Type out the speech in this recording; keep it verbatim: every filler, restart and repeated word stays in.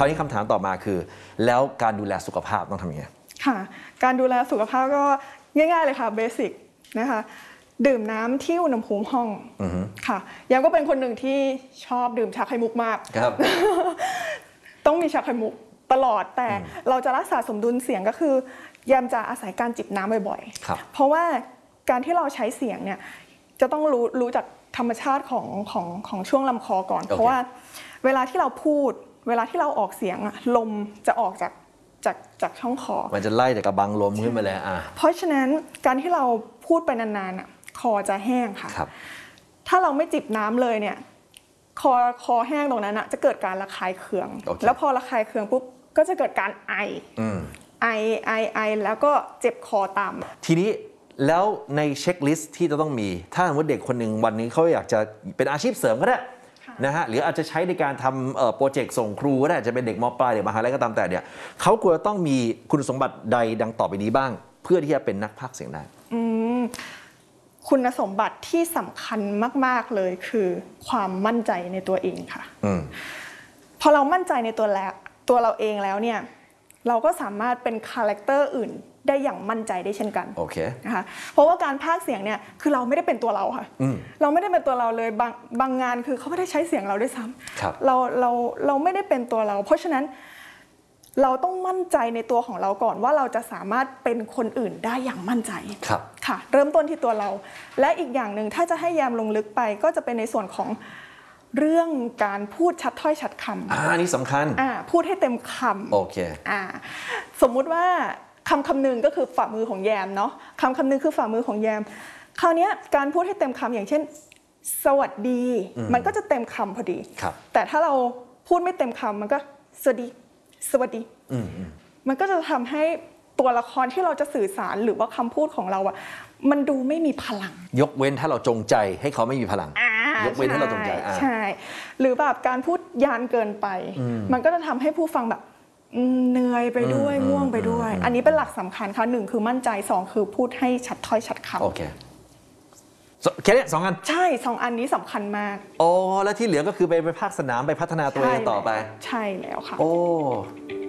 ราวนี้คำถามต่อมาคือแล้วการดูแลสุขภาพต้องทำยังไงค่ะการดูแลสุขภาพก็ง่ายๆเลยค่ะเบสิกนะคะดื่มน้ำที่อุณหภูมิห้องค่ะยังก็เป็นคนหนึ่งที่ชอบดื่มชาไข่มุกมากครับต้องมีชาไข่มุกตลอดแต่เราจะรักษาสมดุลเสียงก็คือแยมจะอาศัยการจิบน้ำบ่อยๆเพราะว่าการที่เราใช้เสียงเนี่ยจะต้องรู้รู้จากธรรมชาติของของของช่วงลำคอก่อน okay. เพราะว่าเวลาที่เราพูดเวลาที่เราออกเสียงลมจะออกจากจากจากช่องคอมันจะไล่จากกระบังลมขึ้นมาเลยอ่ะเพราะฉะนั้นการที่เราพูดไปนานๆอ่ะคอจะแห้งค่ะถ้าเราไม่จิบน้ำเลยเนี่ยคอคอแห้งตรงนั้นอ่ะจะเกิดการระคายเคือง okay. แล้วพอระคายเคืองปุ๊บก็จะเกิดการไอไอไอไอแล้วก็เจ็บคอตามทีนี้แล้วในเช็คลิสต์ที่จะต้องมีถ้าสมมติเด็กคนหนึ่งวันนี้เขาอยากจะเป็นอาชีพเสริมก็ได้นะฮะหรืออาจจะใช้ในการทำโปรเจกต์ส่งครูก็ได้จะเป็นเด็กม.ปลายเด็กมหาลัยก็ตามแต่เนี่ยเขาควรต้องมีคุณสมบัติใดดังต่อไปนี้บ้างเพื่อที่จะเป็นนักพากย์เสียงได้คุณสมบัติที่สำคัญมากๆเลยคือความมั่นใจในตัวเองค่ะพอเรามั่นใจในตัวแล้วตัวเราเองแล้วเนี่ยเราก็สามารถเป็นคาแรคเตอร์อื่นได้อย่างมั่นใจได้เช่นกันโอเคนะคะเพราะว่าการพากย์เสียงเนี่ยคือเราไม่ได้เป็นตัวเราค่ะเราไม่ได้เป็นตัวเราเลยบางบางงานคือเขาไม่ได้ใช้เสียงเราด้วยซ้ำเราเราเราไม่ได้เป็นตัวเราเพราะฉะนั้นเราต้องมั่นใจในตัวของเราก่อนว่าเราจะสามารถเป็นคนอื่นได้อย่างมั่นใจค่ะเริ่มต้นที่ตัวเราและอีกอย่างหนึ่งถ้าจะให้แยมลงลึกไปก็จะเป็นในส่วนของเรื่องการพูดชัดถ้อยชัดคำอ่านี่สำคัญอ่าพูดให้เต็มคำโอเคอ่าสมมุติว่าคำคำหนึ่งก็คือฝ่ามือของแยมเนาะคำคำหนึ่งคือฝ่ามือของแยมคราวนี้การพูดให้เต็มคำอย่างเช่นสวัสดีมันก็จะเต็มคำพอดีแต่ถ้าเราพูดไม่เต็มคำมันก็สวัสดีสวัสดีมันก็จะทำให้ตัวละครที่เราจะสื่อสารหรือว่าคำพูดของเราอะมันดูไม่มีพลังยกเว้นถ้าเราจงใจให้เขาไม่มีพลังยกเว้นถ้าเราจงใจใช่หรือแบบการพูดยานเกินไปมันก็จะทำให้ผู้ฟังแบบเหนื่อยไปด้วยง่วงไปด้วยอันนี้เป็นหลักสำคัญค่ะหนึ่งคือมั่นใจสองคือพูดให้ชัดถ้อยชัดคำโอเคแค่นี้สองอันใช่สองอันนี้สำคัญมากโอ้แล้วที่เหลือก็คือไปไปภาคสนามไปพัฒนาตัวเองต่อไปใช่แล้วค่ะโอ้